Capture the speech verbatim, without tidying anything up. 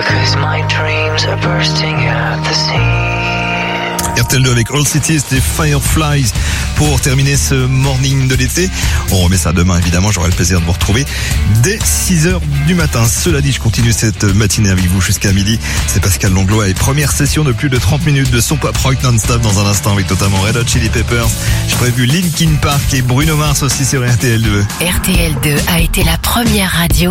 because my dreams are bursting at the seams. R T L deux avec All Cities des Fireflies pour terminer ce morning de l'été. On remet ça demain, évidemment, j'aurai le plaisir de vous retrouver dès six heures du matin. Cela dit, je continue cette matinée avec vous jusqu'à midi. C'est Pascal Langlois et première session de plus de trente minutes de son pop rock non-stop dans un instant avec notamment Red Hot Chili Peppers. J'ai prévu Linkin Park et Bruno Mars aussi sur R T L deux. R T L deux a été la première radio